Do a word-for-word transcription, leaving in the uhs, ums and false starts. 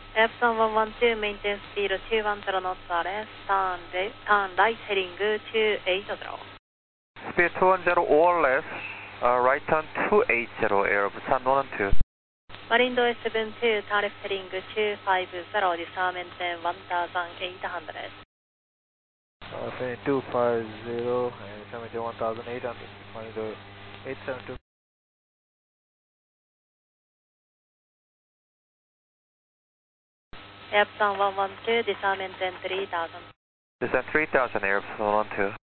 Epson one one two, maintain speed two one zero knots R S, turn, turn right heading two eight zero. Speed two one zero or less, uh, right turn two eight zero, Air Busan one one two. Marindo S seven two, turn left heading two five zero, disarm maintain one thousand eight hundred. Uh, finish two five zero and seventy one thousand eight hundred, Marindo eight seven two. Epson one one two, disarm maintain three thousand. Descend three thousand, Air Busan one one two.